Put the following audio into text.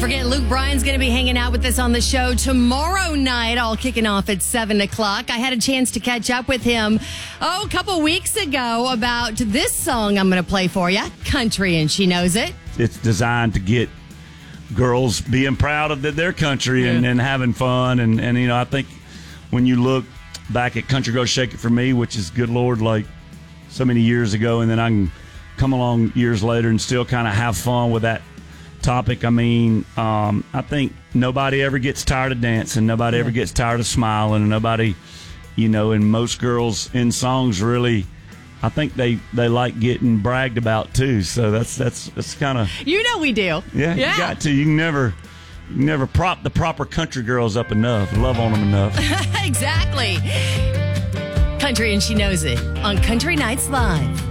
forget, Luke Bryan's going to be hanging out with us on the show tomorrow night, all kicking off at 7 o'clock. I had a chance to catch up with him, a couple weeks ago about this song I'm going to play for you, Country and She Knows It. It's designed to get girls being proud of their country and having fun. And, you know, I think when you look back at Country Girl Shake It For Me, which is, good Lord, like so many years ago, and then I can come along years later and still kind of have fun with that topic. I mean, I think nobody ever gets tired of dancing. Nobody ever gets tired of smiling. And nobody, you know, and most girls in songs really, I think they like getting bragged about too. So that's kind of, you know, we do. Yeah, you got to. You can never prop the proper country girls up enough, love on them enough. Exactly. Country and She Knows It on Country Nights Live.